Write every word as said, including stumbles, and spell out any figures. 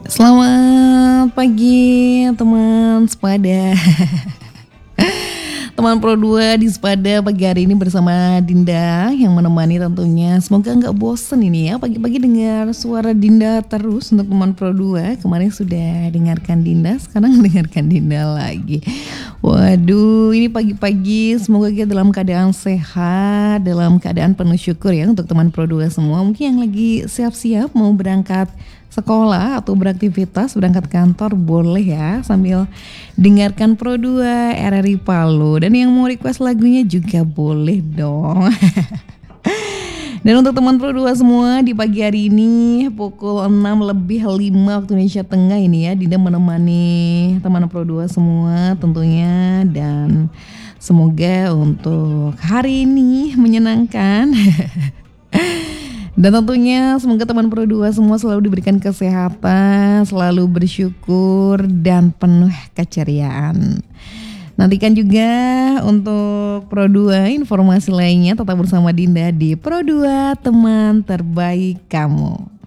Selamat pagi teman sepada. Teman Pro dua di Sepada pagi hari ini bersama Dinda yang menemani tentunya. Semoga nggak bosen ini ya pagi-pagi dengar suara Dinda terus untuk teman Pro dua. Kemarin sudah dengarkan Dinda, sekarang dengarkan Dinda lagi. Waduh, ini pagi-pagi semoga kita dalam keadaan sehat, dalam keadaan penuh syukur ya untuk teman Pro dua semua. Mungkin yang lagi siap-siap mau berangkat sekolah atau beraktivitas, berangkat kantor boleh ya sambil dengarkan Pro dua R R I Palu. Dan yang mau request lagunya juga boleh dong. Dan untuk teman Pro dua semua di pagi hari ini pukul enam lebih lima waktu Indonesia Tengah ini ya, Dinda menemani teman Pro dua semua tentunya, dan semoga untuk hari ini menyenangkan. Dan tentunya semoga teman Pro dua semua selalu diberikan kesehatan, selalu bersyukur dan penuh keceriaan. Nantikan juga untuk Pro dua informasi lainnya, tetap bersama Dinda di Pro dua Teman Terbaik Kamu.